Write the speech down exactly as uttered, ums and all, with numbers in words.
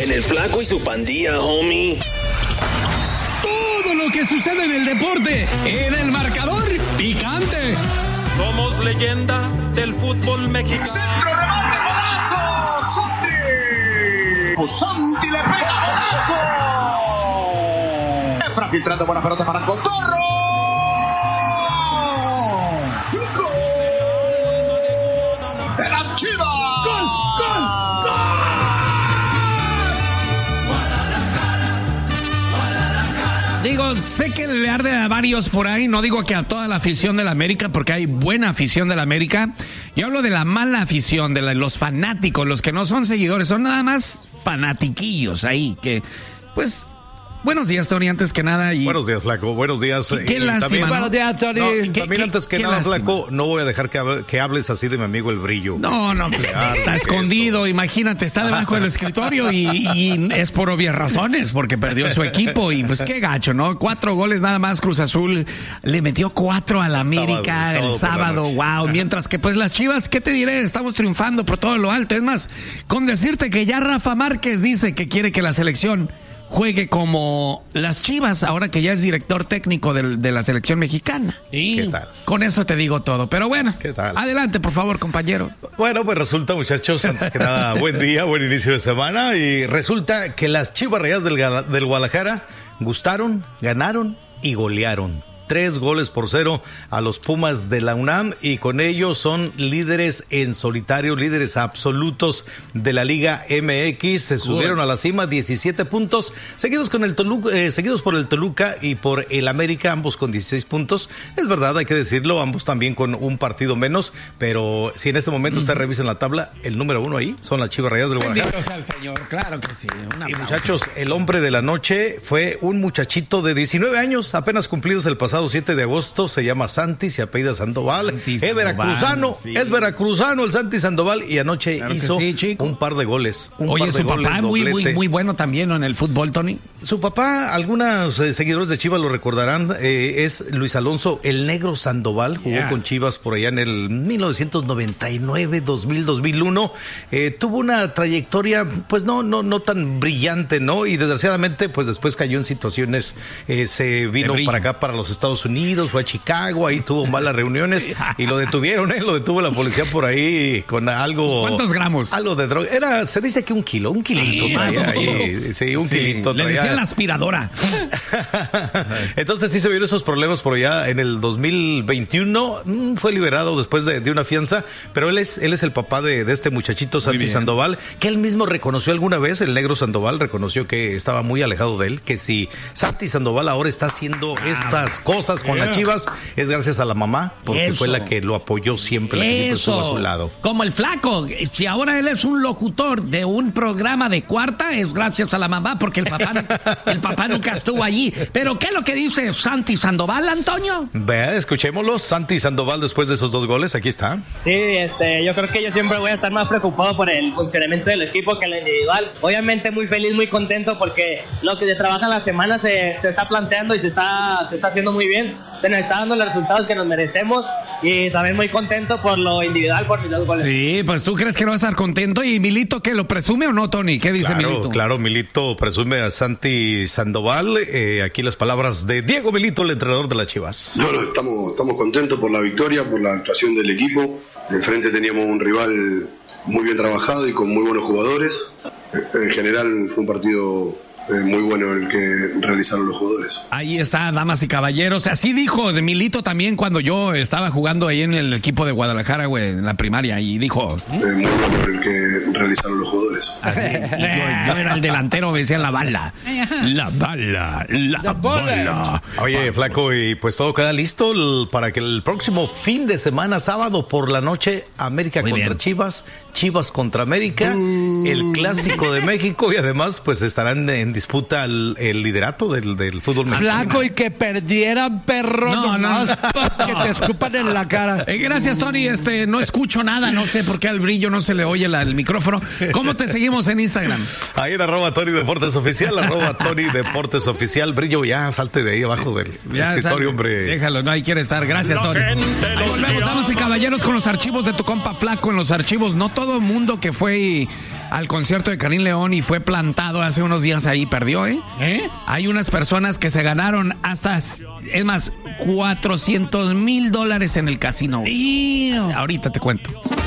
En el Flaco y su pandilla, homie. Todo lo que sucede en el deporte, en el marcador picante. Somos leyenda del fútbol mexicano. Centro, remate, golazo. Santi. Santi le pega, golazo. Efra filtrando buena pelota para Cotorro. ¡Gol! ¡De las Chivas! ¡Gol! ¡Gol! ¡Gol! Digo, sé que le arde a varios por ahí, no digo que a toda la afición de la América, porque hay buena afición de la América. Yo hablo de la mala afición, de la, los fanáticos, los que no son seguidores, son nada más fanatiquillos ahí, que, pues... Buenos días, Tony, antes que nada. Y... Buenos días, Flaco. Buenos días. Qué, qué lástima, también, ¿no? Buenos días, Tony. No, ¿Qué, también qué, antes que qué nada, lástima. Flaco, no voy a dejar que, hable, que hables así de mi amigo El Brillo. No, no, pues, está escondido, imagínate, está debajo del escritorio y, y es por obvias razones, porque perdió su equipo y pues qué gacho, ¿no? Cuatro goles nada más, Cruz Azul le metió cuatro a la América sábado, el sábado, sábado wow. Mientras que pues las Chivas, ¿qué te diré? Estamos triunfando por todo lo alto. Es más, con decirte que ya Rafa Márquez dice que quiere que la selección juegue como las Chivas, ahora que ya es director técnico de, de la selección mexicana. ¿Y qué tal? Con eso te digo todo, pero bueno, ¿qué tal? Adelante, por favor, compañero. Bueno, pues resulta, muchachos, antes que nada, buen día, buen inicio de semana, y resulta que las Chivas Rayadas del, del Guadalajara gustaron, ganaron y golearon. Tres goles por cero a los Pumas de la UNAM y con ello son líderes en solitario, líderes absolutos de la Liga M X. Se subieron a la cima, diecisiete puntos, seguidos con el Toluca, eh, seguidos por el Toluca y por el América, ambos con dieciséis puntos. Es verdad, hay que decirlo, ambos también con un partido menos, pero si en este momento mm. ustedes revisan la tabla, el número uno ahí son las Chivas Rayadas del Guadalajara. Bendito sea el Señor, claro que sí. Y muchachos, el hombre de la noche fue un muchachito de diecinueve años, apenas cumplidos el pasado siete de agosto, se llama Santi, se apellida Sandoval, Santi es Sandoval, veracruzano, sí. es veracruzano el Santi Sandoval y anoche claro hizo sí, un par de goles. Un Oye, par de su goles, papá muy, muy, muy bueno también, ¿no? En el fútbol, Tony. Su papá, algunos eh, seguidores de Chivas lo recordarán, eh, es Luis Alonso el Negro Sandoval, jugó yeah. con Chivas por allá en el mil novecientos noventa y nueve, dos mil, dos mil uno, eh, tuvo una trayectoria pues no, no, no tan brillante, ¿no? Y desgraciadamente pues después cayó en situaciones, eh, se vino para acá, para los Estados Unidos, fue a Chicago, ahí tuvo malas reuniones y lo detuvieron, ¿eh? Lo detuvo la policía por ahí con algo. ¿Cuántos gramos? Algo de droga. Era, se dice que un kilo, un kilito. Sí, traía ahí, sí un sí, kilito. Le decían la aspiradora. Entonces sí se vieron esos problemas por allá en el dos mil veintiuno. Fue liberado después de, de una fianza, pero él es, él es el papá de, de este muchachito Santi Sandoval, que él mismo reconoció alguna vez, el Negro Sandoval reconoció que estaba muy alejado de él, que si Santi Sandoval ahora está haciendo estas cosas con las Chivas, es gracias a la mamá, porque Eso. fue la que lo apoyó siempre, la que siempre estuvo a su lado. Como el Flaco, si ahora él es un locutor de un programa de cuarta, es gracias a la mamá, porque el papá, el papá nunca estuvo allí. Pero ¿qué es lo que dice Santi Sandoval, Antonio? Vea, escuchémoslo, Santi Sandoval después de esos dos goles, aquí está. Sí, este, yo creo que yo siempre voy a estar más preocupado por el funcionamiento del equipo que el individual. Obviamente muy feliz, muy contento, porque lo que se trabaja en la semana se, se está planteando y se está, se está haciendo muy bien. Se nos está dando los resultados que nos merecemos y también muy contento por lo individual, por mis dos goles. Sí, pues tú crees que no va a estar contento. ¿Y Milito qué, lo presume o no, Tony? ¿Qué dice claro, Milito? Claro, Milito presume a Santi Sandoval. Eh, aquí las palabras de Diego Milito, el entrenador de las Chivas. No, no, estamos, estamos contentos por la victoria, por la actuación del equipo. Enfrente teníamos un rival muy bien trabajado y con muy buenos jugadores. En general fue un partido Eh, muy bueno el que realizaron los jugadores. Ahí está, damas y caballeros. Así dijo de Milito también cuando yo estaba jugando ahí en el equipo de Guadalajara, güey, en la primaria, y dijo... Eh, muy bueno el que realizaron los jugadores. Así, y yo, yo era el delantero, me decían la bala. La bala, la, la bala. Oye, Flaco, y pues todo queda listo el, para que el próximo fin de semana, sábado por la noche, América muy contra bien. Chivas, Chivas contra América, uh. el Clásico de México, y además pues estarán en disputa el, el liderato del, del fútbol mexicano. Flaco, y que perdieran, perro, no, no, no, que te escupan en la cara. Eh, gracias, Tony. Este, no escucho nada, no sé por qué al Brillo no se le oye la, el micrófono. ¿Cómo te seguimos en Instagram? Ahí en arroba Tony Deportes Oficial, arroba Tony Deportes Oficial. Brillo, ya salte de ahí abajo del ya, escritorio, sal, hombre. Déjalo, no, ahí quiere estar. Gracias, Tony. Ahí volvemos, damas y caballeros, con los archivos de tu compa Flaco en los archivos. No todo el mundo que fue y al concierto de Karim León y fue plantado hace unos días ahí, perdió, ¿eh? ¿Eh? Hay unas personas que se ganaron hasta, es más, cuatrocientos mil dólares en el casino. Tío. Ahorita te cuento.